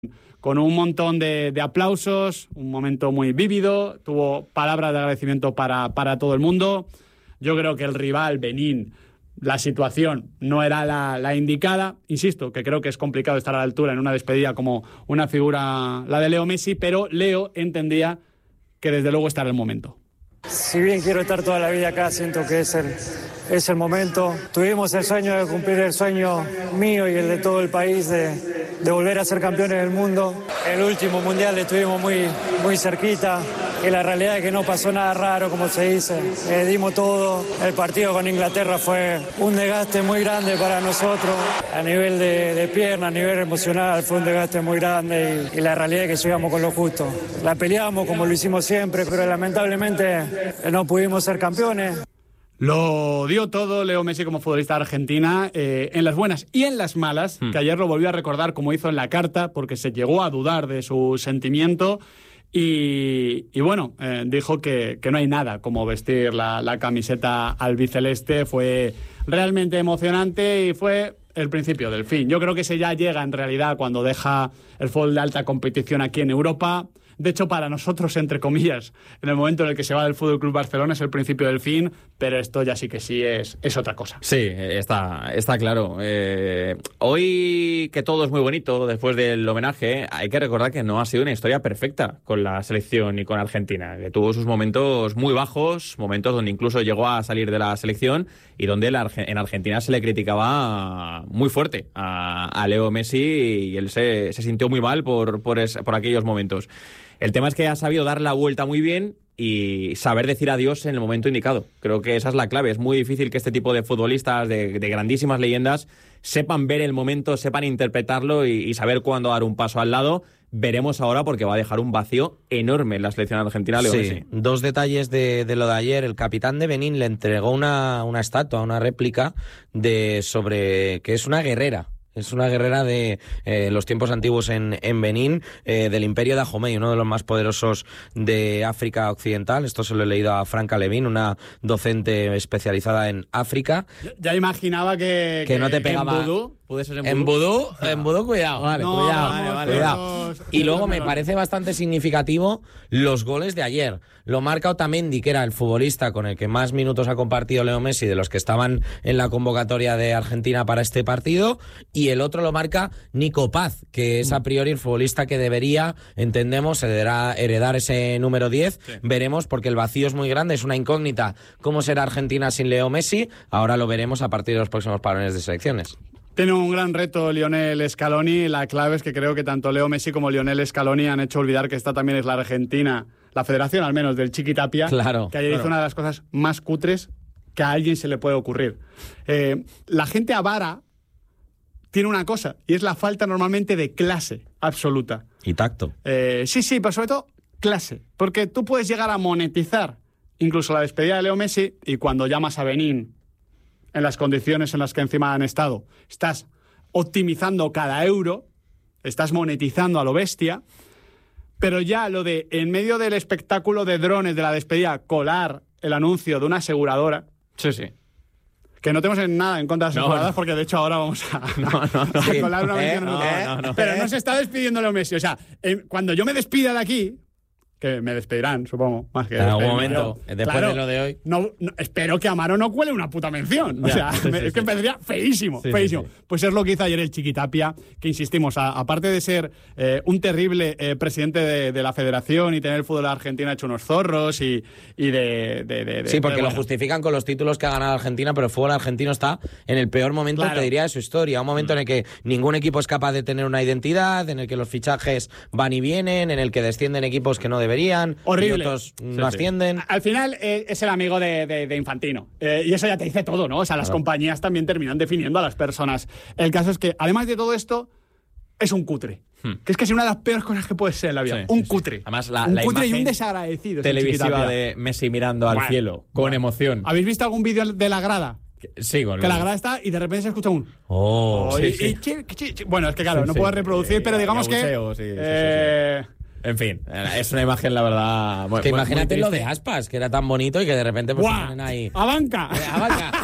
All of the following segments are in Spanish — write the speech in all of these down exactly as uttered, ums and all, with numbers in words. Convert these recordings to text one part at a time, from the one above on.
con un montón de, de aplausos, un momento muy vívido, tuvo palabras de agradecimiento para, para todo el mundo. Yo creo que el rival, Benín, la situación no era la, la indicada. Insisto, que creo que es complicado estar a la altura en una despedida como una figura, la de Leo Messi, pero Leo entendía que desde luego está en el momento. Si bien quiero estar toda la vida acá, siento que es el, es el momento. Tuvimos el sueño de cumplir el sueño mío y el de todo el país de, de volver a ser campeones del mundo. El último mundial estuvimos muy, muy cerquita y la realidad es que no pasó nada raro, como se dice. Eh, dimos todo. El partido con Inglaterra fue un desgaste muy grande para nosotros. A nivel de, de pierna, a nivel emocional, fue un desgaste muy grande y, y la realidad es que llegamos con lo justo. La peleamos como lo hicimos siempre, pero lamentablemente no pudimos ser campeones. Lo dio todo Leo Messi como futbolista de Argentina, eh, en las buenas y en las malas, hmm. que ayer lo volvió a recordar como hizo en la carta, porque se llegó a dudar de su sentimiento. Y, y bueno, eh, dijo que, que no hay nada como vestir la, la camiseta albiceleste. Fue realmente emocionante y fue el principio del fin. Yo creo que ese ya llega en realidad cuando deja el fútbol de alta competición aquí en Europa. De hecho, para nosotros, entre comillas, en el momento en el que se va del F C Barcelona es el principio del fin, pero esto ya sí que sí es, es otra cosa. Sí, está, está claro. Eh, hoy, que todo es muy bonito, después del homenaje, hay que recordar que no ha sido una historia perfecta con la selección y con Argentina, que tuvo sus momentos muy bajos, momentos donde incluso llegó a salir de la selección y donde la, en Argentina se le criticaba muy fuerte a, a Leo Messi y él se, se sintió muy mal por, por, es, por aquellos momentos. El tema es que ha sabido dar la vuelta muy bien y saber decir adiós en el momento indicado. Creo que esa es la clave. Es muy difícil que este tipo de futbolistas, de, de grandísimas leyendas, sepan ver el momento, sepan interpretarlo y, y saber cuándo dar un paso al lado. Veremos ahora porque va a dejar un vacío enorme en la selección argentina, Leo sí, Messi. Dos detalles de, de lo de ayer. El capitán de Benín le entregó una, una estatua, una réplica de sobre que es una guerrera. Es una guerrera de eh, los tiempos antiguos en, en Benín, eh, del Imperio de Dahomey, uno de los más poderosos de África Occidental. Esto se lo he leído a Franca Levín, una docente especializada en África. Ya, ya imaginaba que, que, que no te pegaba. En vudú, ¿puede ser en En vudú? vudú, en vudú, cuidado, vale, no, cuidado, vale, vale, cuidado. Los, y luego me parece bastante significativo los goles de ayer. Lo marca Otamendi, que era el futbolista con el que más minutos ha compartido Leo Messi de los que estaban en la convocatoria de Argentina para este partido, y el otro lo marca Nico Paz, que es a priori el futbolista que debería, entendemos, heredar, heredar ese número diez. Sí. Veremos, porque el vacío es muy grande, es una incógnita cómo será Argentina sin Leo Messi. Ahora lo veremos a partir de los próximos parones de selecciones. Tiene un gran reto Lionel Scaloni. La clave es que creo que tanto Leo Messi como Lionel Scaloni han hecho olvidar que esta también es la Argentina, la federación al menos del Chiqui Tapia, claro, que ayer claro. hizo una de las cosas más cutres que a alguien se le puede ocurrir. Eh, la gente avara tiene una cosa, y es la falta normalmente de clase absoluta. Y tacto. Eh, sí, sí, pero sobre todo clase, porque tú puedes llegar a monetizar incluso la despedida de Leo Messi, y cuando llamas a Benín en las condiciones en las que encima han estado, estás optimizando cada euro, estás monetizando a lo bestia, pero ya lo de, en medio del espectáculo de drones de la despedida, colar el anuncio de una aseguradora. Sí, sí. Que no tenemos nada en contra de las no, aseguradoras, no. porque de hecho ahora vamos a, no, no, no. a colar una mención. ¿Eh? No, no, no. Pero no se está despidiendo Leo Messi. O sea, eh, cuando yo me despida de aquí, que me despedirán, supongo, más que en algún despedirme momento, yo. después Claro, de lo de hoy. No, no, espero que Amaro no cuele una puta mención. O Ya, sea, sí, me, sí, es que sí. empezaría feísimo, Sí, feísimo. sí, sí. Pues es lo que hizo ayer el Chiqui Tapia, que insistimos, a, aparte de ser eh, un terrible eh, presidente de, de la federación y tener el fútbol argentino hecho unos zorros y, y de, de, de, de... Sí, porque de, lo bueno. justifican con los títulos que ha ganado Argentina, pero el fútbol argentino está en el peor momento, Claro. te diría, de su historia. Un momento mm. en el que ningún equipo es capaz de tener una identidad, en el que los fichajes van y vienen, en el que descienden equipos que no deberían. Horrible. Y otros Sí, no sí. ascienden. Al final eh, es el amigo de, de, de Infantino. Eh, y eso ya te dice todo, ¿no? O sea, las Claro. compañías también terminan definiendo a las personas. El caso es que, además de todo esto, es un cutre. Hmm. Que es casi una de las peores cosas que puede ser en la vida. Sí, un sí, cutre. sí. Además, la, un la cutre y un imagen desagradecido. ese televisiva Chiqui Tapia. de Messi mirando al Bueno, cielo, con bueno. emoción. ¿Habéis visto algún vídeo de la grada? Sí, con Que la grada está y de repente se escucha un... Oh, Oh, sí, y- sí. y chi- chi- chi- bueno, es que claro, Sí, no sí. puedo reproducir, Eh, pero digamos y que... abuseo, sí, sí, sí, eh, En fin, es una imagen, la verdad... Muy, que muy- imagínate muy lo triste. de Aspas, que era tan bonito y que de repente pues ¡Buah! ponen ahí... ¡A banca! ¡A banca! ¡Estrella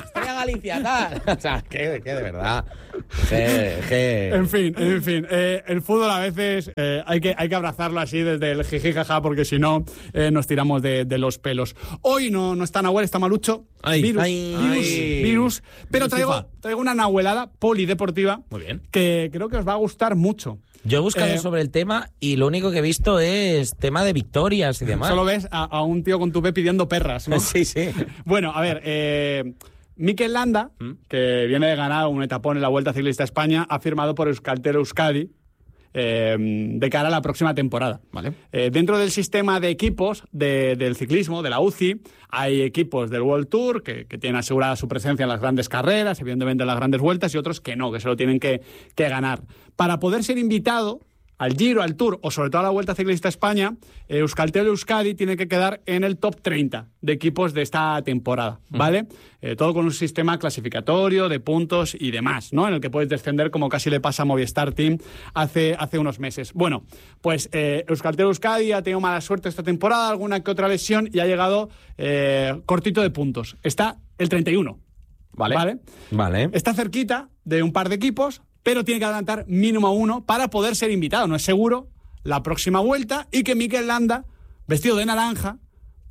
Galicia, tal. O sea, que, que de verdad. Que, que... En fin, en fin. Eh, el fútbol a veces eh, hay, que, hay que abrazarlo así desde el jiji jaja, porque si no eh, nos tiramos de, de los pelos. Hoy no, no está Nahuel, está Malucho. Ay, virus, ay, virus, ay. virus. Pero Virus traigo, FIFA. traigo una nahuelada polideportiva. Muy bien. Que creo que os va a gustar mucho. Yo he buscado Eh, sobre el tema y lo único que he visto es tema de victorias y demás. Solo ves a, a un tío con tupé pidiendo perras, ¿no? Sí, sí. Bueno, a ver, eh, Mikel Landa, ¿Mm? que viene de ganar un etapón en la Vuelta Ciclista a España, ha firmado por Euskaltel Euskadi eh, de cara a la próxima temporada. Vale. Eh, dentro del sistema de equipos de- del ciclismo, de la U C I, hay equipos del World Tour que, que tienen asegurada su presencia en las grandes carreras, evidentemente en las grandes vueltas, y otros que no, que se lo tienen que, que ganar. Para poder ser invitado al Giro, al Tour o sobre todo a la Vuelta Ciclista a España, eh, Euskaltel Euskadi tiene que quedar en el top treinta de equipos de esta temporada, ¿vale? Eh, todo con un sistema clasificatorio de puntos y demás, ¿no? En el que puedes descender como casi le pasa a Movistar Team hace, hace unos meses. Bueno, pues eh, Euskaltel Euskadi ha tenido mala suerte esta temporada, alguna que otra lesión, y ha llegado eh, cortito de puntos. Está el treinta y uno. Vale. ¿Vale? Vale. Está cerquita de un par de equipos, pero tiene que adelantar mínimo uno para poder ser invitado. No es seguro la próxima vuelta y que Mikel Landa, vestido de naranja,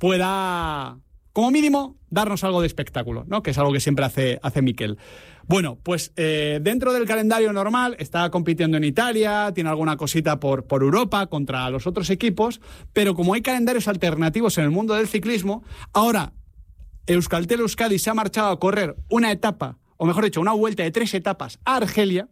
pueda, como mínimo, darnos algo de espectáculo, ¿no? Que es algo que siempre hace, hace Mikel. Bueno, pues eh, dentro del calendario normal está compitiendo en Italia, tiene alguna cosita por, por Europa contra los otros equipos, pero como hay calendarios alternativos en el mundo del ciclismo, ahora Euskaltel Euskadi se ha marchado a correr una etapa, o mejor dicho, una vuelta de tres etapas a Argelia.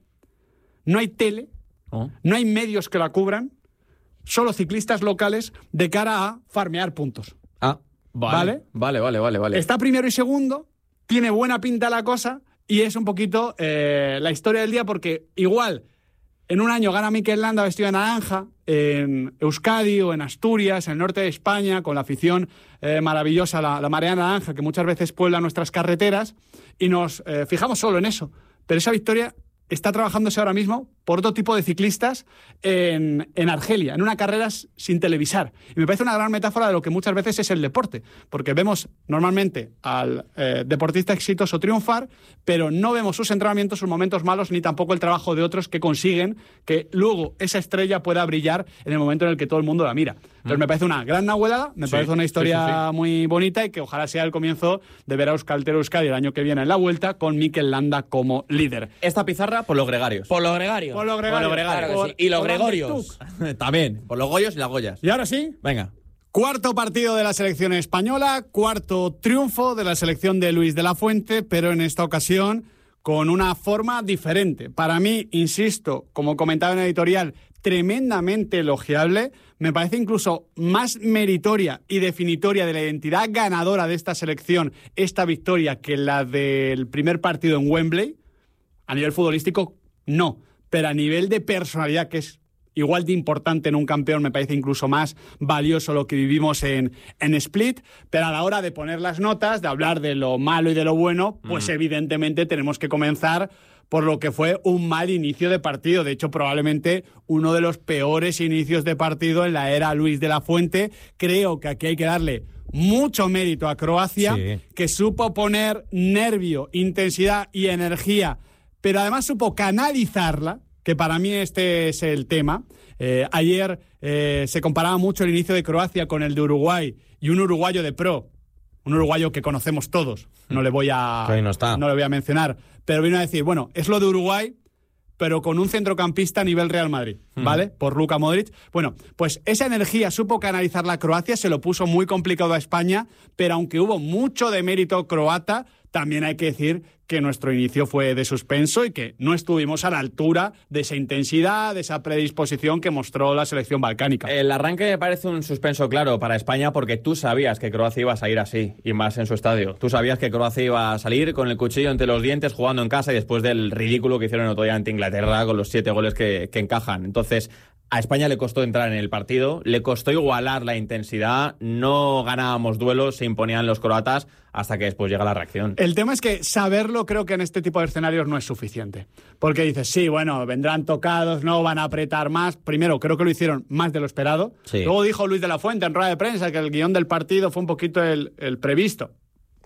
No hay tele, Oh. no hay medios que la cubran, solo ciclistas locales de cara a farmear puntos. Ah, vale. Vale, vale, vale, vale. Está primero y segundo, tiene buena pinta la cosa y es un poquito eh, la historia del día, porque igual en un año gana Mikel Landa vestido de naranja en Euskadi o en Asturias, en el norte de España, con la afición eh, maravillosa, la, la marea naranja, que muchas veces puebla nuestras carreteras, y nos eh, fijamos solo en eso. Pero esa victoria está trabajándose ahora mismo por otro tipo de ciclistas en, en Argelia, en una carrera sin televisar. Y me parece una gran metáfora de lo que muchas veces es el deporte, porque vemos normalmente al eh, deportista exitoso triunfar, pero no vemos sus entrenamientos, sus momentos malos, ni tampoco el trabajo de otros que consiguen que luego esa estrella pueda brillar en el momento en el que todo el mundo la mira. Entonces me parece una gran nahuelada, me Sí, parece una sí, historia sí, sí. muy bonita, y que ojalá sea el comienzo de ver a Euskaltel Euskadi el año que viene en la Vuelta con Mikel Landa como líder. Esta pizarra por los gregarios. Por los gregarios. Por los gregarios. Por los gregarios, Claro que Por- sí. Y los por gregorios. Antetuc. También, por los Goyos y las Goyas. Y ahora sí, Venga. cuarto partido de la selección española, cuarto triunfo de la selección de Luis de la Fuente, pero en esta ocasión con una forma diferente. Para mí, insisto, como comentaba en el editorial, tremendamente elogiable. Me parece incluso más meritoria y definitoria de la identidad ganadora de esta selección esta victoria que la del primer partido en Wembley. A nivel futbolístico, no. Pero a nivel de personalidad, que es igual de importante en un campeón, me parece incluso más valioso lo que vivimos en, en Split. Pero a la hora de poner las notas, de hablar de lo malo y de lo bueno, pues evidentemente tenemos que comenzar por lo que fue un mal inicio de partido. De hecho, probablemente uno de los peores inicios de partido en la era Luis de la Fuente. Creo que aquí hay que darle mucho mérito a Croacia, Sí. que supo poner nervio, intensidad y energía, pero además supo canalizarla, que para mí este es el tema. Eh, ayer eh, se comparaba mucho el inicio de Croacia con el de Uruguay, y un uruguayo de pro, un uruguayo que conocemos todos, no le voy a, Que ahí no está. no le voy a mencionar, pero vino a decir, bueno, es lo de Uruguay, pero con un centrocampista a nivel Real Madrid, ¿vale? Por Luka Modric. Bueno, pues esa energía supo canalizar la Croacia, se lo puso muy complicado a España, pero aunque hubo mucho de mérito croata, también hay que decir que nuestro inicio fue de suspenso y que no estuvimos a la altura de esa intensidad, de esa predisposición que mostró la selección balcánica. El arranque me parece un suspenso claro para España, porque tú sabías que Croacia iba a salir así, y más en su estadio. Tú sabías que Croacia iba a salir con el cuchillo entre los dientes, jugando en casa, y después del ridículo que hicieron el otro día ante Inglaterra con los siete goles que, que encajan. Entonces, a España le costó entrar en el partido, le costó igualar la intensidad, no ganábamos duelos, se imponían los croatas, hasta que después llega la reacción. El tema es que saberlo creo que en este tipo de escenarios no es suficiente. Porque dices, sí, bueno, vendrán tocados, no van a apretar más. Primero, creo que lo hicieron más de lo esperado. Sí. Luego dijo Luis de la Fuente en rueda de prensa que el guión del partido fue un poquito el, el previsto.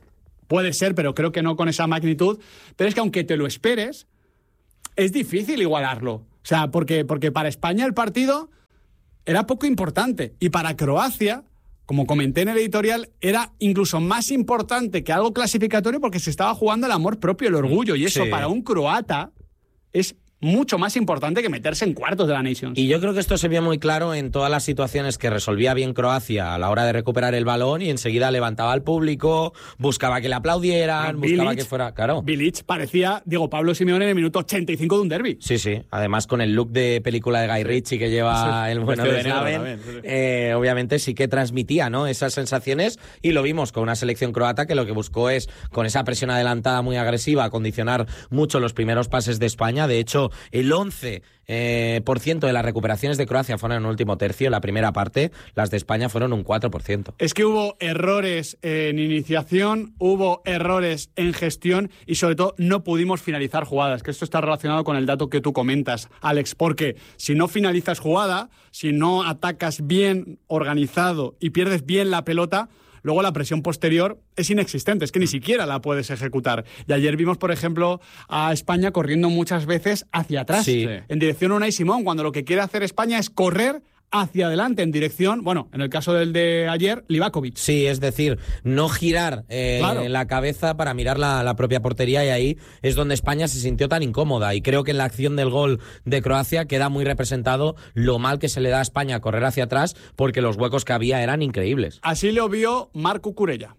Puede ser, pero creo que no con esa magnitud. Pero es que aunque te lo esperes, es difícil igualarlo. O sea, porque, porque para España el partido era poco importante. Y para Croacia, como comenté en el editorial, era incluso más importante que algo clasificatorio porque se estaba jugando el amor propio, el orgullo. Y eso Sí. para un croata es mucho más importante que meterse en cuartos de la Nations. Y yo creo que esto se vio muy claro en todas las situaciones que resolvía bien Croacia a la hora de recuperar el balón y enseguida levantaba al público, buscaba que le aplaudieran, Ah, buscaba Bilic, que fuera... Claro. Bilic parecía Diego Pablo Simeone en el minuto ochenta y cinco de un derbi. Sí, sí. Además, con el look de película de Guy Ritchie que lleva Sí. el bueno Vestido de de negro Slaven, también, sí, sí. eh, obviamente sí que transmitía, ¿no?, esas sensaciones, y lo vimos con una selección croata que lo que buscó es, con esa presión adelantada muy agresiva, condicionar mucho los primeros pases de España. De hecho, el once eh, por ciento de las recuperaciones de Croacia fueron en el último tercio, en la primera parte. Las de España fueron un cuatro por ciento. Es que hubo errores en iniciación, hubo errores en gestión y sobre todo no pudimos finalizar jugadas, que esto está relacionado con el dato que tú comentas, Alex, porque si no finalizas jugada, si no atacas bien organizado y pierdes bien la pelota, luego la presión posterior es inexistente, es que ni siquiera la puedes ejecutar. Y ayer vimos, por ejemplo, a España corriendo muchas veces hacia atrás, Sí. en dirección a Unai Simón, cuando lo que quiere hacer España es correr hacia adelante en dirección, bueno, en el caso del de ayer, Livakovic. Sí, es decir, no girar eh, Claro. la cabeza para mirar la, la propia portería, y ahí es donde España se sintió tan incómoda, y creo que en la acción del gol de Croacia queda muy representado lo mal que se le da a España a correr hacia atrás, porque los huecos que había eran increíbles. Así lo vio Marco Curella.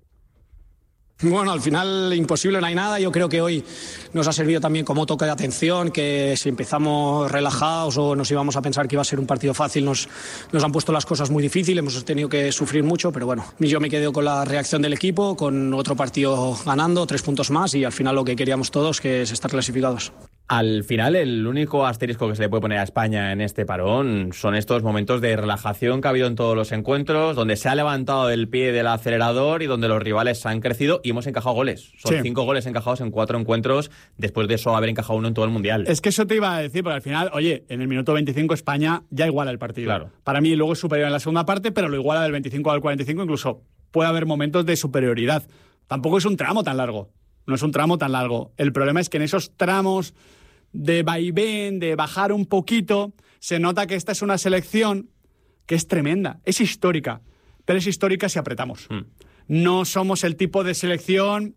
Bueno, al final imposible no hay nada. Yo creo que hoy nos ha servido también como toque de atención, que si empezamos relajados o nos íbamos a pensar que iba a ser un partido fácil, nos, nos han puesto las cosas muy difíciles, hemos tenido que sufrir mucho, pero bueno, yo me quedo con la reacción del equipo, con otro partido ganando, tres puntos más, y al final lo que queríamos todos, que es estar clasificados. Al final, el único asterisco que se le puede poner a España en este parón son estos momentos de relajación que ha habido en todos los encuentros, donde se ha levantado el pie del acelerador y donde los rivales han crecido y hemos encajado goles. Son Sí. cinco goles encajados en cuatro encuentros, después de eso haber encajado uno en todo el Mundial. Es que eso te iba a decir, porque al final, oye, en el minuto veinticinco España ya iguala el partido. Claro. Para mí luego es superior en la segunda parte, pero lo iguala del veinticinco al cuarenta y cinco, incluso puede haber momentos de superioridad. Tampoco es un tramo tan largo, no es un tramo tan largo. El problema es que en esos tramos de vaivén, de bajar un poquito, se nota que esta es una selección que es tremenda, es histórica, pero es histórica si apretamos. Mm. No somos el tipo de selección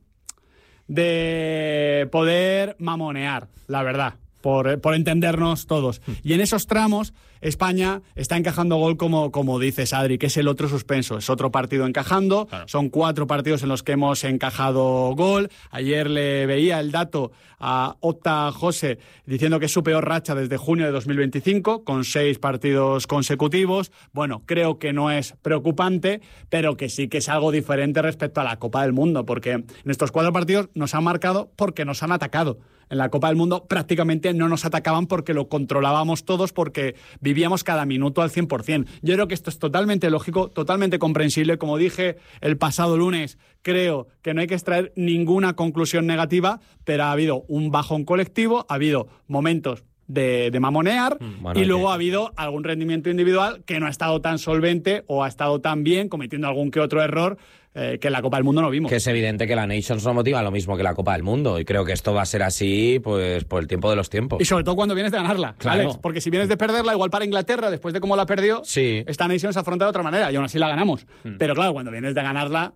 de poder mamonear, la verdad, por, por entendernos todos. Y en esos tramos, España está encajando gol, como, como dices, Adri, que es el otro suspenso. Es otro partido encajando. Claro. Son cuatro partidos en los que hemos encajado gol. Ayer le veía el dato a Ota José diciendo que es su peor racha desde junio de dos mil veinticinco, con seis partidos consecutivos. Bueno, creo que no es preocupante, pero que sí que es algo diferente respecto a la Copa del Mundo, porque en estos cuatro partidos nos han marcado porque nos han atacado. En la Copa del Mundo prácticamente no nos atacaban porque lo controlábamos todos, porque vivíamos cada minuto al cien por ciento. Yo creo que esto es totalmente lógico, totalmente comprensible. Como dije el pasado lunes, creo que no hay que extraer ninguna conclusión negativa, pero ha habido un bajón colectivo, ha habido momentos de, de mamonear, Bueno, y luego que- ha habido algún rendimiento individual que no ha estado tan solvente o ha estado tan bien, cometiendo algún que otro error, eh, que en la Copa del Mundo no vimos. Que es evidente que la Nations no motiva lo mismo que la Copa del Mundo, y creo que esto va a ser así pues por el tiempo de los tiempos. Y sobre todo cuando vienes de ganarla, Claro. Alex, porque si vienes de perderla, igual para Inglaterra, después de cómo la perdió, Sí. esta Nations se afronta de otra manera, y aún así la ganamos. Pero claro, cuando vienes de ganarla,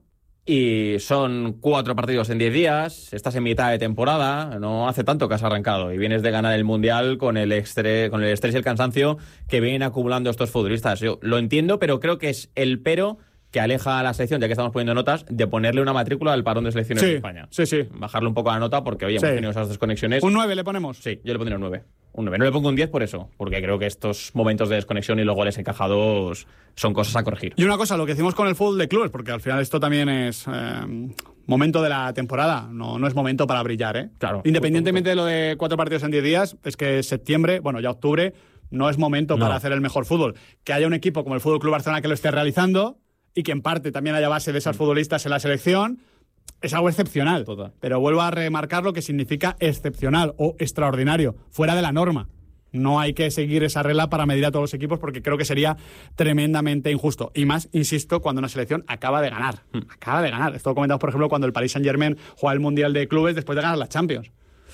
Y son cuatro partidos en diez días, estás en mitad de temporada, no hace tanto que has arrancado y vienes de ganar el Mundial con el, estre- con el estrés y el cansancio que vienen acumulando estos futbolistas. Yo lo entiendo, pero creo que es el pero que aleja a la selección, ya que estamos poniendo notas, de ponerle una matrícula al parón de selecciones Sí, de España. sí, sí. Bajarle un poco la nota porque, oye, Sí. hemos tenido esas desconexiones. un nueve le ponemos. Sí, yo le pondría un nueve. Un nueve. No le pongo un diez por eso, porque creo que estos momentos de desconexión y los goles encajados son cosas a corregir. Y una cosa, lo que decimos con el fútbol de clubes, porque al final esto también es eh, momento de la temporada, no, no es momento para brillar, ¿eh? Claro. Independientemente de lo de cuatro partidos en diez días, es que septiembre, bueno, ya octubre, no es momento No. para hacer el mejor fútbol. Que haya un equipo como el Fútbol Club Barcelona que lo esté realizando y que en parte también haya base de esas futbolistas en la selección, es algo excepcional. Total. Pero vuelvo a remarcar lo que significa excepcional o extraordinario, fuera de la norma. No hay que seguir esa regla para medir a todos los equipos porque creo que sería tremendamente injusto. Y más, insisto, cuando una selección acaba de ganar. Mm. Acaba de ganar. Esto lo comentamos, por ejemplo, cuando el Paris Saint-Germain juega el Mundial de Clubes después de ganar la Champions.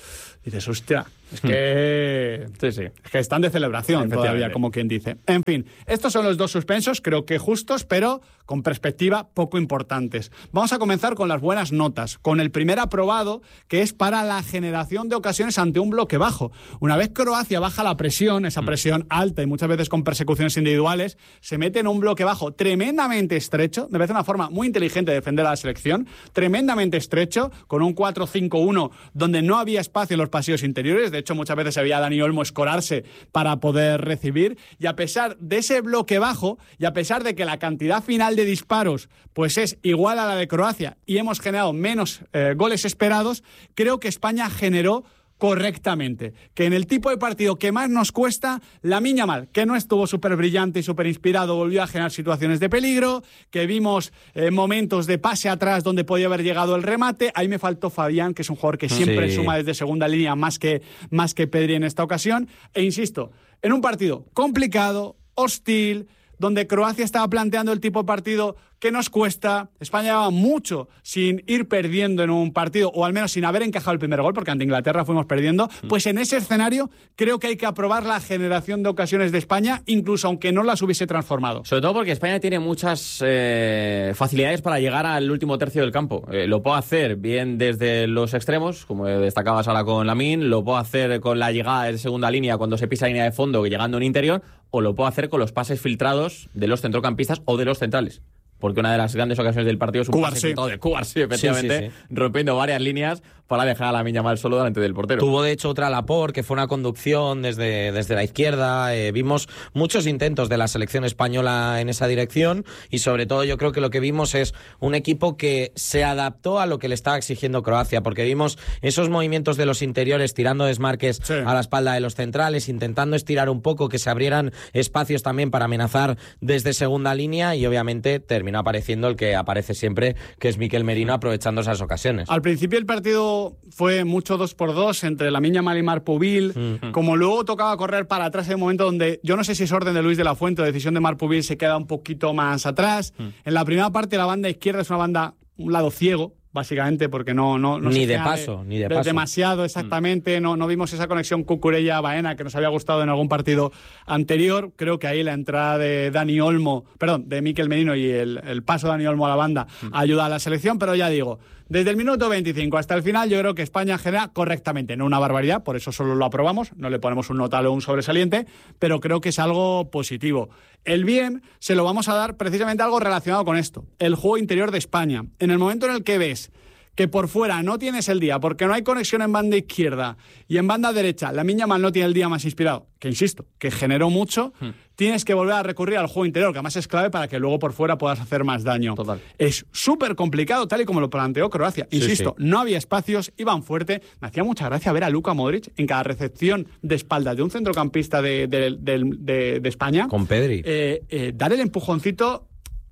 Y dices, hostia, es que, sí, sí. Es que están de celebración todavía, como quien dice. En fin, estos son los dos suspensos, creo que justos, pero con perspectiva poco importantes. Vamos a comenzar con las buenas notas, con el primer aprobado, que es para la generación de ocasiones ante un bloque bajo. Una vez Croacia baja la presión, esa presión alta y muchas veces con persecuciones individuales, se mete en un bloque bajo tremendamente estrecho, me parece una forma muy inteligente de defender a la selección, tremendamente estrecho, con un cuatro cinco uno, donde no había espacio en los pasillos interiores. De hecho, muchas veces se veía a Dani Olmo escorarse para poder recibir, y a pesar de ese bloque bajo y a pesar de que la cantidad final de disparos pues es igual a la de Croacia y hemos generado menos eh, goles esperados, creo que España generó correctamente, que en el tipo de partido que más nos cuesta, Lamine Yamal, que no estuvo súper brillante y súper inspirado, volvió a generar situaciones de peligro, que vimos eh, momentos de pase atrás donde podía haber llegado el remate. Ahí me faltó Fabián, que es un jugador que siempre sí. suma desde segunda línea más que, más que Pedri en esta ocasión. E insisto, en un partido complicado, hostil, donde Croacia estaba planteando el tipo de partido que nos cuesta. España llevaba mucho sin ir perdiendo en un partido, o al menos sin haber encajado el primer gol, porque ante Inglaterra fuimos perdiendo. Pues en ese escenario creo que hay que aprobar la generación de ocasiones de España, incluso aunque no las hubiese transformado. Sobre todo porque España tiene muchas eh, facilidades para llegar al último tercio del campo. Eh, lo puedo hacer bien desde los extremos, como destacabas ahora con Lamine, lo puedo hacer con la llegada de segunda línea cuando se pisa la línea de fondo llegando en interior, o lo puedo hacer con los pases filtrados de los centrocampistas o de los centrales. Porque una de las grandes ocasiones del partido es un Cubarsí. pase filtrado de Cubarsí, efectivamente, sí, sí, sí. rompiendo varias líneas para dejar a Lamine Yamal solo delante del portero. Tuvo, de hecho, otra Laporte, que fue una conducción desde, desde la izquierda. Eh, vimos muchos intentos de la selección española en esa dirección y, sobre todo, yo creo que lo que vimos es un equipo que se adaptó a lo que le estaba exigiendo Croacia, porque vimos esos movimientos de los interiores tirando desmarques sí. a la espalda de los centrales, intentando estirar un poco, que se abrieran espacios también para amenazar desde segunda línea, y obviamente terminó apareciendo el que aparece siempre, que es Mikel Merino, aprovechando esas ocasiones. Al principio el partido fue mucho dos por dos entre Lamine Yamal y Marc-Povil. Mm-hmm. Como luego tocaba correr para atrás en un momento donde yo no sé si es orden de Luis de la Fuente o decisión de Marc-Povil, se queda un poquito más atrás. Mm. En la primera parte la banda izquierda es una banda, un lado ciego, básicamente, porque no, no, no ni se de paso, ni de paso. Demasiado, exactamente. Mm. No, no vimos esa conexión Cucurella-Baena que nos había gustado en algún partido anterior. Creo que ahí la entrada de Dani Olmo, perdón, de Mikel Merino y el, el paso de Dani Olmo a la banda mm. ayuda a la selección, pero ya digo, desde el minuto veinticinco hasta el final yo creo que España genera correctamente, no una barbaridad, por eso solo lo aprobamos, no le ponemos un notable o un sobresaliente, pero creo que es algo positivo. El bien se lo vamos a dar precisamente a algo relacionado con esto, el juego interior de España. En el momento en el que ves que por fuera no tienes el día, porque no hay conexión en banda izquierda y en banda derecha, Lamine Yamal no tiene el día más inspirado, que insisto, que generó mucho, hmm. tienes que volver a recurrir al juego interior, que además es clave para que luego por fuera puedas hacer más daño. Total. Es súper complicado, tal y como lo planteó Croacia. Insisto, sí, sí. no había espacios, iban fuerte. Me hacía mucha gracia ver a Luka Modric en cada recepción de espalda de un centrocampista de, de, de, de, de España. Con Pedri. Eh, eh, dar el empujoncito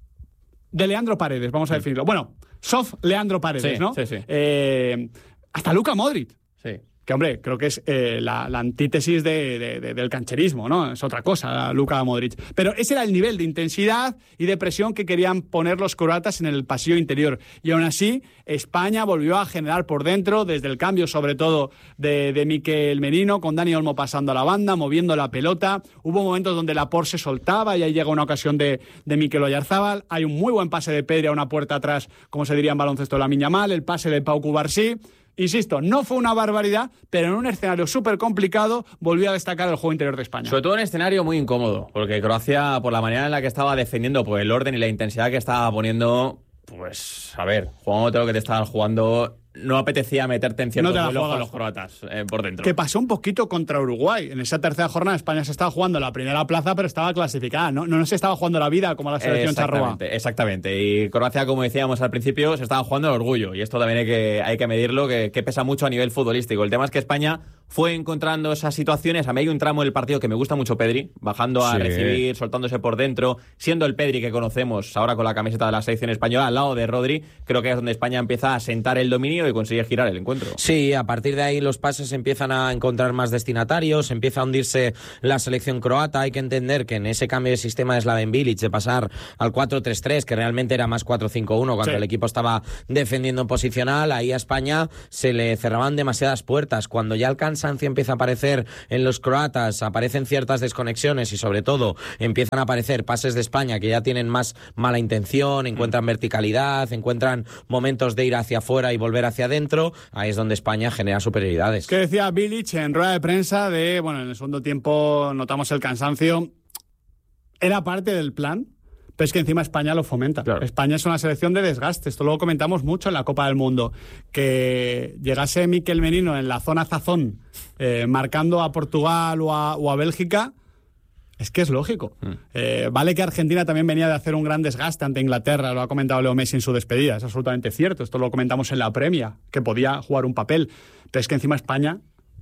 de Leandro Paredes, vamos a sí. definirlo. Bueno, soft Leandro Paredes, sí, ¿no? Sí, sí. Eh, hasta Luka Modric. Sí. Que, hombre, creo que es eh, la, la antítesis de, de, de, del cancherismo, ¿no? Es otra cosa, Luka Modric. Pero ese era el nivel de intensidad y de presión que querían poner los croatas en el pasillo interior. Y aún así, España volvió a generar por dentro, desde el cambio, sobre todo, de, de Mikel Merino, con Dani Olmo pasando a la banda, moviendo la pelota. Hubo momentos donde Laporte se soltaba y ahí llega una ocasión de, de Mikel Oyarzábal. Hay un muy buen pase de Pedri a una puerta atrás, como se diría en baloncesto de Lamine Yamal, el pase de Pau Cubarsí. Insisto, no fue una barbaridad, pero en un escenario súper complicado volvió a destacar el juego interior de España. Sobre todo en un escenario muy incómodo, porque Croacia, por la manera en la que estaba defendiendo, por el orden y la intensidad que estaba poniendo, pues, a ver, jugando todo lo que te estaban jugando, no apetecía meterte en ciertos no duelos con los croatas eh, por dentro. Que pasó un poquito contra Uruguay. En esa tercera jornada España se estaba jugando la primera plaza, pero estaba clasificada. No, no, no se estaba jugando la vida como la selección charrúa. Exactamente, exactamente. Y Croacia, como decíamos al principio, se estaba jugando el orgullo. Y esto también hay que, hay que medirlo, que, que pesa mucho a nivel futbolístico. El tema es que España fue encontrando esas situaciones. A mí hay un tramo del partido que me gusta mucho, Pedri, bajando a Sí. recibir, soltándose por dentro, siendo el Pedri que conocemos ahora con la camiseta de la selección española al lado de Rodri. Creo que es donde España empieza a sentar el dominio y consigue girar el encuentro. Sí, a partir de ahí los pases empiezan a encontrar más destinatarios, empieza a hundirse la selección croata. Hay que entender que en ese cambio de sistema de Slaven Bilic, de pasar al cuatro tres tres, que realmente era más cuatro cinco uno cuando Sí. el equipo estaba defendiendo en posicional, ahí a España se le cerraban demasiadas puertas. Cuando ya el cansancio empieza a aparecer en los croatas, aparecen ciertas desconexiones y sobre todo empiezan a aparecer pases de España que ya tienen más mala intención, encuentran mm. verticalidad, encuentran momentos de ir hacia afuera y volver hacia adentro, ahí es donde España genera superioridades. ¿Qué decía Bilic en rueda de prensa de, bueno, en el segundo tiempo notamos el cansancio? Era parte del plan, pero es que encima España lo fomenta. Claro. España es una selección de desgaste. Esto lo comentamos mucho en la Copa del Mundo. Que llegase Mikel Merino en la zona Zazón, eh, marcando a Portugal o a, o a Bélgica, es que es lógico. Mm. Eh, vale que Argentina también venía de hacer un gran desgaste ante Inglaterra, lo ha comentado Leo Messi en su despedida, es absolutamente cierto. Esto lo comentamos en la Premier, que podía jugar un papel. Pero es que encima España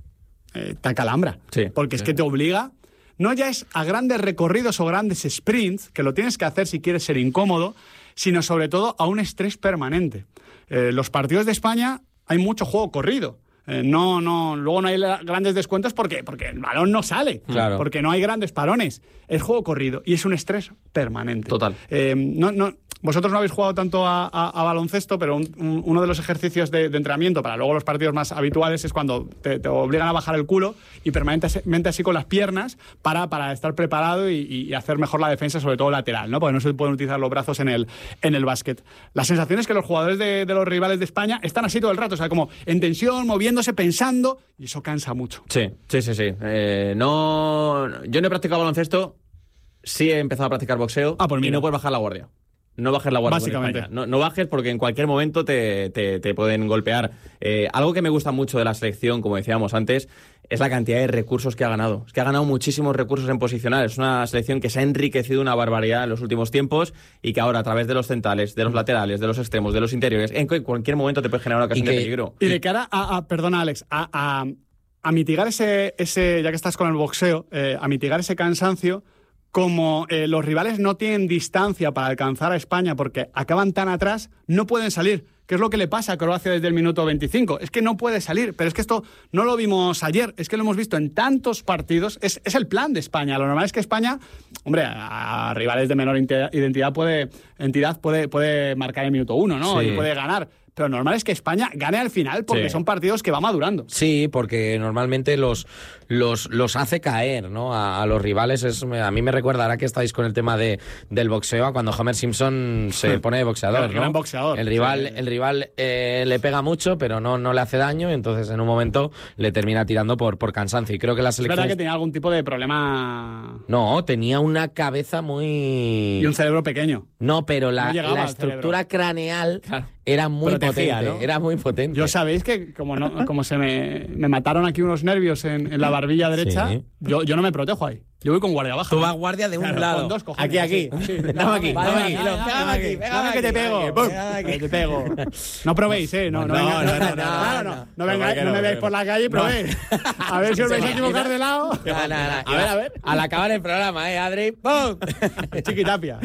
eh, te acalambra. Sí, porque sí. es que te obliga... No ya es a grandes recorridos o grandes sprints, que lo tienes que hacer si quieres ser incómodo, sino sobre todo a un estrés permanente. Eh, los partidos de España hay mucho juego corrido. Eh, no, no, luego no hay grandes descuentos porque, porque el balón no sale, claro. porque no hay grandes parones. Es juego corrido y es un estrés permanente. Total. Eh, no, no, vosotros no habéis jugado tanto a, a, a baloncesto, pero un, un, uno de los ejercicios de, de entrenamiento para luego los partidos más habituales es cuando te, te obligan a bajar el culo y permanentemente así con las piernas para, para estar preparado y, y hacer mejor la defensa, sobre todo lateral, ¿no? Porque no se pueden utilizar los brazos en el, en el básquet. La sensación es que los jugadores de, de los rivales de España están así todo el rato, o sea, como en tensión, moviéndose, pensando, y eso cansa mucho. Sí, sí, sí, sí. Eh, no, yo no he practicado baloncesto, sí he empezado a practicar boxeo ah, pues y no puedes bajar la guardia. No bajes la guardia. Básicamente. No, no bajes porque en cualquier momento te, te, te pueden golpear. Eh, algo que me gusta mucho de la selección, como decíamos antes, es la cantidad de recursos que ha ganado. Es que ha ganado muchísimos recursos en posicional. Es una selección que se ha enriquecido una barbaridad en los últimos tiempos y que ahora a través de los centrales, de los laterales, de los extremos, de los interiores, en cualquier momento te puede generar una ocasión y que, de peligro. Y de cara a, a perdona Alex, a, a, a mitigar ese, ese, ya que estás con el boxeo, eh, a mitigar ese cansancio, como eh, los rivales no tienen distancia para alcanzar a España porque acaban tan atrás, no pueden salir. ¿Qué es lo que le pasa a Croacia desde el minuto veinticinco? Es que no puede salir, pero es que esto no lo vimos ayer, es que lo hemos visto en tantos partidos, es, es el plan de España. Lo normal es que España, hombre, a, a rivales de menor identidad puede, entidad puede, puede marcar el minuto uno, ¿no? Sí. Y puede ganar. Pero normal es que España gane al final porque sí. son partidos que va madurando. Sí, porque normalmente los, los, los hace caer, ¿no? A, a los rivales. Es, a mí me recordará que estáis con el tema de, del boxeo, cuando Homer Simpson se pone de boxeador, el ¿no? gran boxeador. El rival, Sí. el rival eh, le pega mucho, pero no, no le hace daño, y entonces en un momento le termina tirando por, por cansancio. Y creo que la Es selección... verdad que tenía algún tipo de problema... No, tenía una cabeza muy... Y un cerebro pequeño. No, pero la, No llegaba la al estructura cerebro. craneal Claro. era muy Protegía, potente. ¿no? Era muy potente. Yo sabéis que como, no, como se me, me mataron aquí unos nervios en, en la barbilla derecha, Sí. yo, yo no me protejo ahí. Yo voy con guardia baja. Tú vas guardia de un Claro, lado. con dos cojones, Aquí, aquí. así, así. Dame aquí, Vale, dame vale, aquí. vale, Pégame dame aquí, aquí, pégame dame que te aquí, pego. pégame ¡Pum! aquí. Que te pego. No probéis, ¿eh? No, no, No, venga- no, no, no, Claro, no, no, no. no vengáis- No, no me no, veáis no. por la calle y probéis. A ver si os vais a equivocar de lado. No, no, no. A ver, a ver. Al acabar el programa, ¿eh, Adri? ¡Pum! Chiquitapia.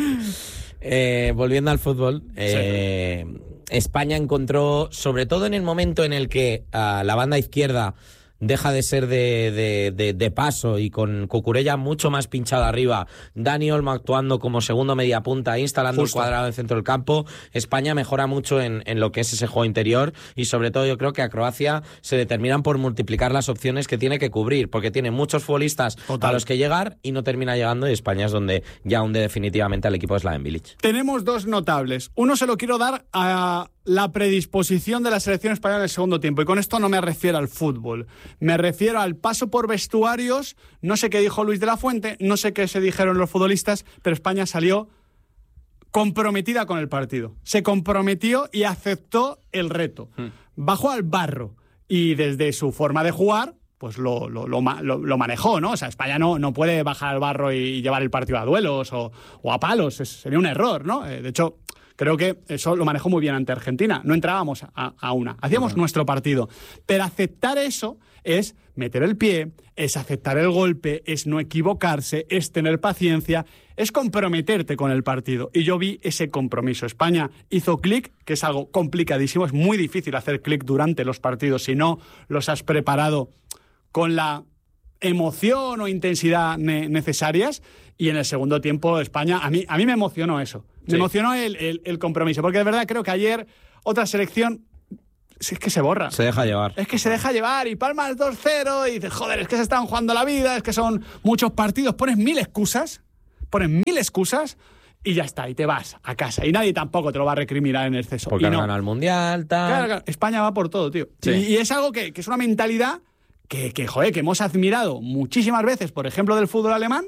Eh, volviendo al fútbol, eh, España encontró, sobre todo en el momento en el que uh, la banda izquierda deja de ser de, de, de, de paso y con Cucurella mucho más pinchado arriba, Dani Olmo actuando como segundo mediapunta, instalando Justo. el cuadrado en el centro del campo, España mejora mucho en, en lo que es ese juego interior, y sobre todo yo creo que a Croacia se determinan por multiplicar las opciones que tiene que cubrir, porque tiene muchos futbolistas Total. a los que llegar y no termina llegando, y España es donde ya hunde definitivamente al equipo de Slaven Bilic. Tenemos dos notables. Uno se lo quiero dar a la predisposición de la selección española en el segundo tiempo. Y con esto no me refiero al fútbol. Me refiero al paso por vestuarios. No sé qué dijo Luis de la Fuente, no sé qué se dijeron los futbolistas, pero España salió comprometida con el partido. Se comprometió y aceptó el reto. Hmm. Bajó al barro y desde su forma de jugar pues lo, lo, lo, lo, lo manejó, ¿no? O sea, España no, no puede bajar al barro y llevar el partido a duelos o, o a palos. Es, sería un error, ¿no? Eh, de hecho... Creo que eso lo manejó muy bien ante Argentina. No entrábamos a, a una, hacíamos uh-huh. nuestro partido. Pero aceptar eso es meter el pie, es aceptar el golpe, es no equivocarse, es tener paciencia, es comprometerte con el partido. Y yo vi ese compromiso. España hizo clic, que es algo complicadísimo, es muy difícil hacer clic durante los partidos si no los has preparado con la emoción o intensidad ne- necesarias. Y en el segundo tiempo España, a mí, a mí me emocionó eso. Me sí. emocionó el, el, el compromiso, porque de verdad creo que ayer otra selección es que se borra. Se deja llevar. Es que se deja llevar y palmas dos cero y dices, joder, es que se están jugando la vida, es que son muchos partidos. Pones mil excusas, pones mil excusas y ya está, y te vas a casa. Y nadie tampoco te lo va a recriminar en exceso. Porque han no. ganado el Mundial, tal. Claro, claro, España va por todo, tío. Sí. Y, y es algo que, que es una mentalidad que, que, joder, que hemos admirado muchísimas veces, por ejemplo, del fútbol alemán,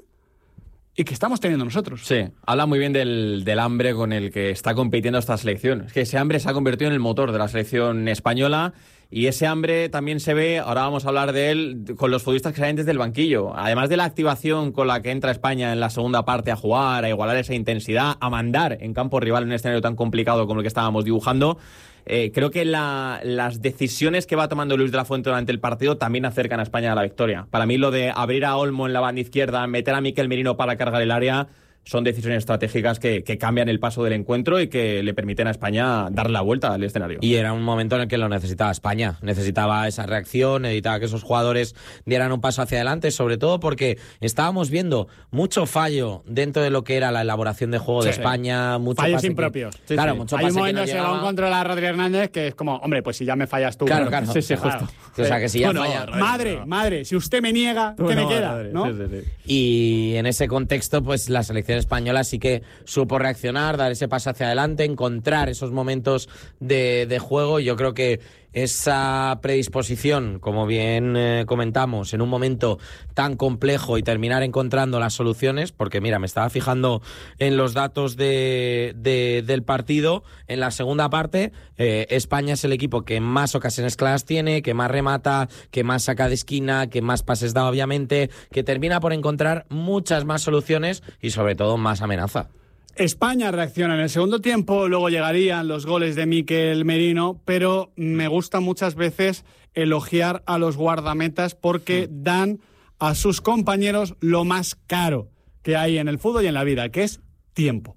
y que estamos teniendo nosotros. Sí, habla muy bien del, del hambre con el que está compitiendo esta selección. Es que ese hambre se ha convertido en el motor de la selección española y ese hambre también se ve, ahora vamos a hablar de él, con los futbolistas que salen desde el banquillo. Además de la activación con la que entra España en la segunda parte a jugar, a igualar esa intensidad, a mandar en campo rival en un escenario tan complicado como el que estábamos dibujando, Eh, creo que la, las decisiones que va tomando Luis de la Fuente durante el partido también acercan a España a la victoria. Para mí lo de abrir a Olmo en la banda izquierda, meter a Mikel Merino para cargar el área, son decisiones estratégicas que, que cambian el paso del encuentro y que le permiten a España dar la vuelta al escenario. Y era un momento en el que lo necesitaba España. Necesitaba esa reacción, necesitaba que esos jugadores dieran un paso hacia adelante, sobre todo porque estábamos viendo mucho fallo dentro de lo que era la elaboración de juego sí, de España. Mucho fallos pase impropios. Que, sí, claro, sí. mucho Hay pase un momento que no se va un control a Rodri Hernández que es como, hombre, pues si ya me fallas tú. Claro, claro. claro. Sí, sí, justo. O sea, que si ya no, falla... No, madre, no. madre, si usted me niega, tú ¿qué no, me queda? Madre, ¿no? Sí, sí, sí. Y en ese contexto, pues la selección española sí que supo reaccionar, dar ese paso hacia adelante, encontrar esos momentos de, de juego. Yo creo que esa predisposición, como bien eh, comentamos, en un momento tan complejo y terminar encontrando las soluciones, porque mira, me estaba fijando en los datos de, de, del partido. En la segunda parte, eh, España es el equipo que más ocasiones claras tiene, que más remata, que más saca de esquina, que más pases da, obviamente, que termina por encontrar muchas más soluciones y sobre todo más amenaza. España reacciona en el segundo tiempo, luego llegarían los goles de Mikel Merino, pero me gusta muchas veces elogiar a los guardametas porque dan a sus compañeros lo más caro que hay en el fútbol y en la vida, que es tiempo.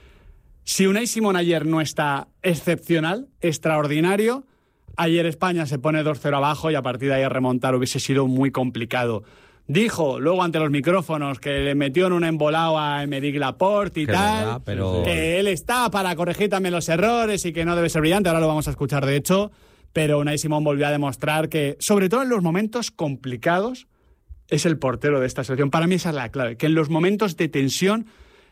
Si Unai Simón ayer no está excepcional, extraordinario, ayer España se pone dos cero abajo y a partir de ahí remontar hubiese sido muy complicado. Dijo luego ante los micrófonos que le metió en un embolado a Aymeric Laporte y que tal, verdad, pero... que él está para corregir también los errores y que no debe ser brillante, ahora lo vamos a escuchar de hecho, pero Unai Simón volvió a demostrar que, sobre todo en los momentos complicados, es el portero de esta selección. Para mí esa es la clave, que en los momentos de tensión,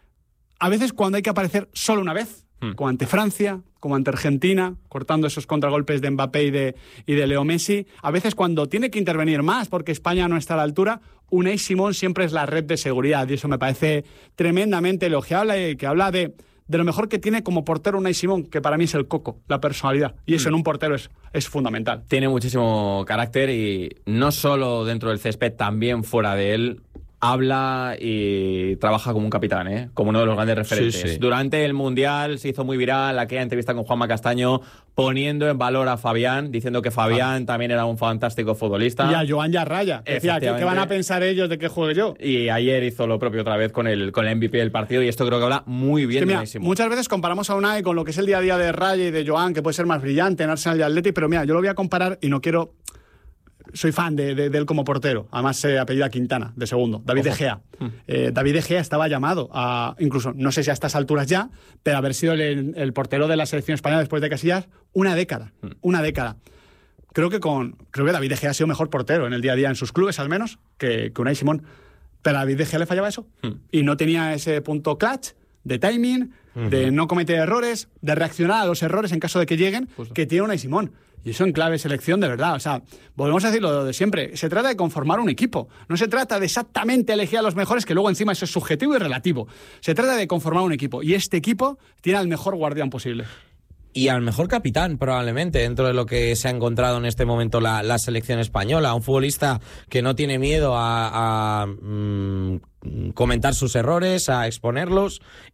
a veces cuando hay que aparecer solo una vez, hmm. como ante Francia, como ante Argentina, cortando esos contragolpes de Mbappé y de, y de Leo Messi, a veces cuando tiene que intervenir más porque España no está a la altura, Unai Simón siempre es la red de seguridad y eso me parece tremendamente elogiable y que habla de, de lo mejor que tiene como portero Unai Simón, que para mí es el coco, la personalidad, y eso mm. en un portero es, es fundamental. Tiene muchísimo carácter y no solo dentro del césped, también fuera de él. Habla y trabaja como un capitán, ¿eh? Como uno de los grandes referentes. Sí, sí. Durante el Mundial se hizo muy viral aquella entrevista con Juanma Castaño poniendo en valor a Fabián, diciendo que Fabián ah. también era un fantástico futbolista. Y a Joan Yarraya. Decía, ¿qué, ¿qué van a pensar ellos de que juegue yo? Y ayer hizo lo propio otra vez con el, con el M V P del partido y esto creo que habla muy bien. Es que mira, muchas veces comparamos a Unai con lo que es el día a día de Raya y de Joan, que puede ser más brillante en Arsenal y Atleti, pero mira, yo lo voy a comparar y no quiero... Soy fan de, de, de él como portero. Además se apellida Quintana, de segundo. David Ojo. De Gea. Eh, David De Gea estaba llamado a, incluso, no sé si a estas alturas ya, pero haber sido el, el portero de la selección española después de Casillas una década. Una década. Creo que con creo que David De Gea ha sido mejor portero en el día a día, en sus clubes al menos, que, que Unai Simón. Pero a David De Gea le fallaba eso. Y no tenía ese punto clutch de timing, de no cometer errores, de reaccionar a los errores en caso de que lleguen, Justo. que tiene Unai Simón. Y eso en clave selección, de verdad. O sea, volvemos a decir lo de siempre. Se trata de conformar un equipo. No se trata de exactamente elegir a los mejores, que luego encima eso es subjetivo y relativo. Se trata de conformar un equipo. Y este equipo tiene al mejor guardián posible. Y al mejor capitán, probablemente, dentro de lo que se ha encontrado en este momento la, la selección española. Un futbolista que no tiene miedo a, a mm, comentar sus errores, a exponerlos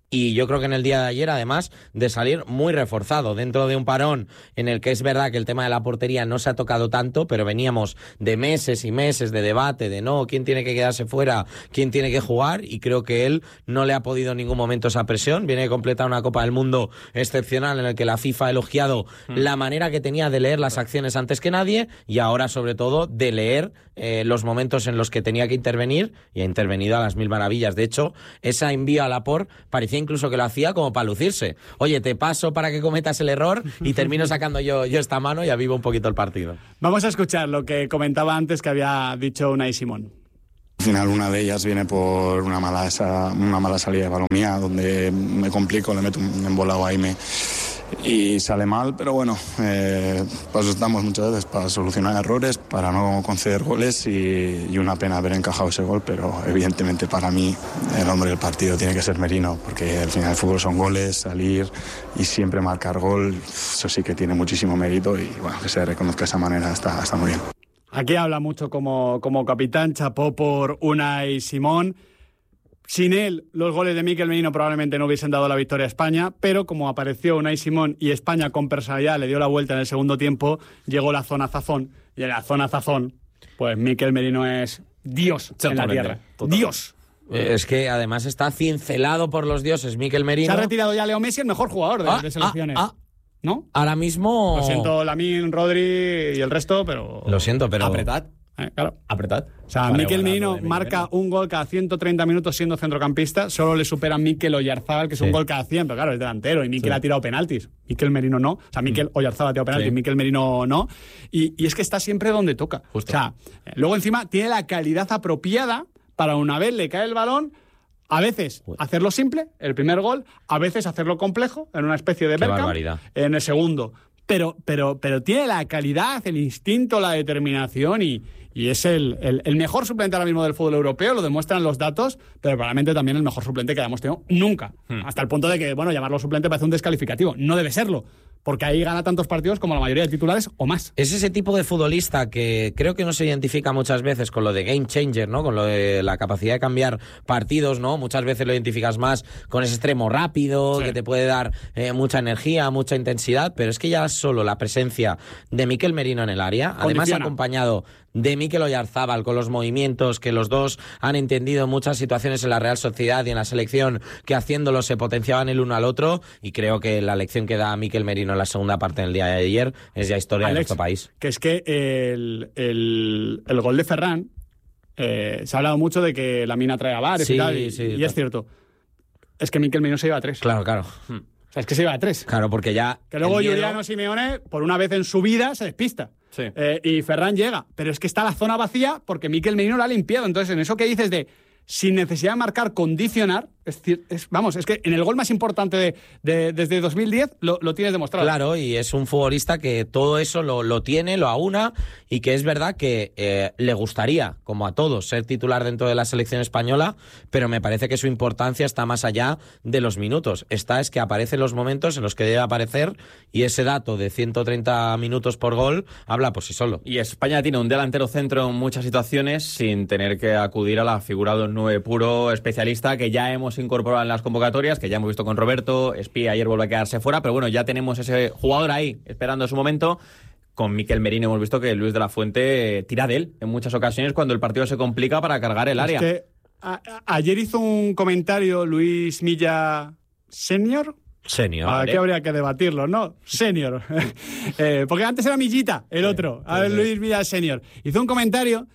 Y yo creo que en el día de ayer, además, de salir muy reforzado, dentro de un parón en el que es verdad que el tema de la portería no se ha tocado tanto, pero veníamos de meses y meses de debate, de no, quién tiene que quedarse fuera, quién tiene que jugar, y creo que él no le ha podido en ningún momento esa presión. Viene de completar una Copa del Mundo excepcional en la que la FIFA ha elogiado mm. la manera que tenía de leer las acciones antes que nadie, y ahora, sobre todo, de leer eh, los momentos en los que tenía que intervenir, y ha intervenido a las mil maravillas. De hecho, esa envío a Laporte parecía incluso que lo hacía como para lucirse. Oye, te paso para que cometas el error y termino sacando yo, yo esta mano y avivo un poquito el partido. Vamos a escuchar lo que comentaba antes que había dicho Unai Simón. Al final una de ellas viene por una mala, esa, una mala salida de balón mía, donde me complico, le meto un embolado ahí me, y sale mal, pero bueno, eh, pues estamos muchas veces para solucionar errores, para no conceder goles, y, y una pena haber encajado ese gol, pero evidentemente para mí el hombre del partido tiene que ser Merino, porque al final el fútbol son goles, salir y siempre marcar gol, eso sí que tiene muchísimo mérito, y bueno, que se reconozca de esa manera está, está muy bien. Aquí habla mucho como, como capitán, chapó por Unai Simón. Sin él, los goles de Mikel Merino probablemente no hubiesen dado la victoria a España, pero como apareció Unai Simón y España con personalidad le dio la vuelta en el segundo tiempo, llegó la zona Zazón, y en la zona Zazón, pues Mikel Merino es Dios en la tierra. Totalmente. Dios. Es que además está cincelado por los dioses Mikel Merino. Se ha retirado ya Leo Messi, el mejor jugador de, ah, de selecciones. Ah, ah. ¿No? Ahora mismo... Lo siento, Lamine, Rodri y el resto, pero... Lo siento, pero... Apretad. Eh, claro. Apretad. O sea, vale, Mikel Merino marca un gol cada ciento treinta minutos siendo centrocampista. Solo le supera Mikel Oyarzábal, que es sí. un gol cada cien, pero claro, es delantero. Y Mikel sí. ha tirado penaltis. Mikel Merino no. O sea, Mikel mm. Oyarzábal ha tirado penaltis, sí. Mikel Merino no. Y, y es que está siempre donde toca. Justo. O sea, luego encima tiene la calidad apropiada para una vez le cae el balón, a veces hacerlo simple, el primer gol, a veces hacerlo complejo, en una especie de Bergkamp, en el segundo. Pero, pero, pero tiene la calidad, el instinto, la determinación y, y es el, el, el mejor suplente ahora mismo del fútbol europeo, lo demuestran los datos, pero probablemente también el mejor suplente que hayamos tenido nunca. Hmm. Hasta el punto de que, bueno, llamarlo suplente parece un descalificativo. No debe serlo, porque ahí gana tantos partidos como la mayoría de titulares o más. Es ese tipo de futbolista que creo que no se identifica muchas veces con lo de game changer, ¿no? Con lo de la capacidad de cambiar partidos, ¿no? Muchas veces lo identificas más con ese extremo rápido, sí. que te puede dar eh, mucha energía, mucha intensidad, pero es que ya solo la presencia de Mikel Merino en el área, Condiciona. además acompañado de Mikel Oyarzábal, con los movimientos que los dos han entendido en muchas situaciones en la Real Sociedad y en la selección, que haciéndolo se potenciaban el uno al otro, y creo que la lección que da Mikel Merino en la segunda parte del día de ayer es ya historia, Alex, de nuestro país. Que es que el, el, el gol de Ferran, eh, se ha hablado mucho de que la mina trae a bares sí, y tal, y, sí, y claro. es cierto. Es que Mikel Merino se iba a tres. Claro, claro. Hmm. O sea, es que se iba a tres. Claro, porque ya... Que luego Giuliano Simeone, por una vez en su vida, se despista. Sí. Eh, y Ferran llega. Pero es que está la zona vacía porque Mikel Merino la ha limpiado. Entonces, en eso que dices de sin necesidad de marcar, condicionar, es decir, es, vamos, es que en el gol más importante de, de, desde dos mil diez lo, lo tienes demostrado. Claro, y es un futbolista que todo eso lo, lo tiene, lo aúna, y que es verdad que eh, le gustaría, como a todos, ser titular dentro de la selección española, pero me parece que su importancia está más allá de los minutos. Esta es que aparecen los momentos en los que debe aparecer, y ese dato de ciento treinta minutos por gol habla por sí solo. Y España tiene un delantero centro en muchas situaciones sin tener que acudir a la figura de un nueve puro especialista que ya hemos incorporado en las convocatorias, que ya hemos visto con Roberto. Espía ayer vuelve a quedarse fuera, pero bueno, ya tenemos ese jugador ahí esperando su momento. Con Mikel Merino hemos visto que Luis de la Fuente tira de él en muchas ocasiones cuando el partido se complica para cargar el área. Es que a, a, ayer hizo un comentario Luis Milla Senior. Senior. Aquí ¿vale? habría que debatirlo, ¿no? Senior. eh, porque antes era Millita, el sí, otro. A ver, sí, Luis Milla Senior. Hizo un comentario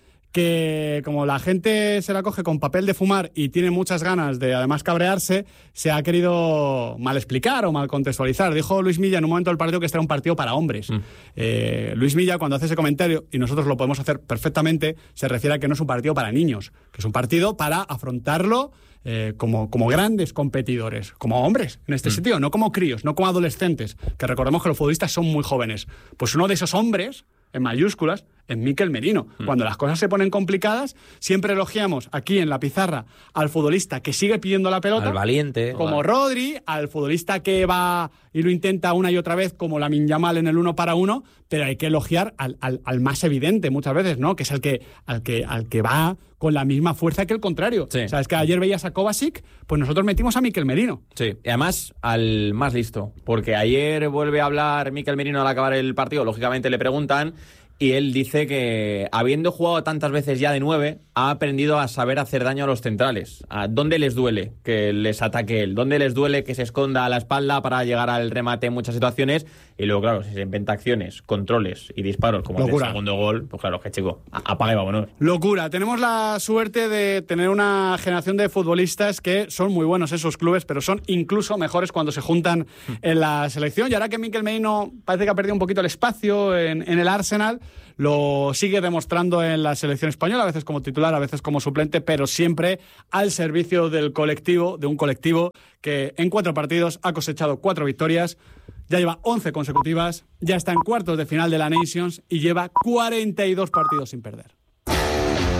que como la gente se la coge con papel de fumar y tiene muchas ganas de además cabrearse, se ha querido mal explicar o mal contextualizar. Dijo Luis Milla en un momento del partido que este era un partido para hombres. Mm. Eh, Luis Milla, cuando hace ese comentario, y nosotros lo podemos hacer perfectamente, se refiere a que no es un partido para niños, que es un partido para afrontarlo eh, como, como grandes competidores, como hombres en este mm. sentido, no como críos, no como adolescentes, que recordemos que los futbolistas son muy jóvenes. Pues uno de esos hombres, en mayúsculas, en Mikel Merino. Mm. Cuando las cosas se ponen complicadas, siempre elogiamos aquí en la pizarra al futbolista que sigue pidiendo la pelota. Al valiente. Como vale. Rodri, al futbolista que va y lo intenta una y otra vez, como Lamine Yamal en el uno para uno, pero hay que elogiar al, al, al más evidente muchas veces, ¿no? Que es el que, al que, al que va con la misma fuerza que el contrario. Sí. O sea, es que ayer veías a Kovacic, pues nosotros metimos a Mikel Merino. Sí, y además al más listo, porque ayer vuelve a hablar Mikel Merino al acabar el partido, lógicamente le preguntan, y él dice que, habiendo jugado tantas veces ya de nueve, ha aprendido a saber hacer daño a los centrales. ¿A dónde les duele que les ataque él? ¿Dónde les duele que se esconda a la espalda para llegar al remate en muchas situaciones? Y luego, claro, si se inventa acciones, controles y disparos como el segundo gol, pues claro, que chico, apaga y vámonos. Locura. Tenemos la suerte de tener una generación de futbolistas que son muy buenos esos clubes, pero son incluso mejores cuando se juntan en la selección. Y ahora que Mikel Merino parece que ha perdido un poquito el espacio en, en el Arsenal, lo sigue demostrando en la selección española, a veces como titular, a veces como suplente, pero siempre al servicio del colectivo, de un colectivo que en cuatro partidos ha cosechado cuatro victorias, ya lleva once consecutivas, ya está en cuartos de final de la Nations y lleva cuarenta y dos partidos sin perder.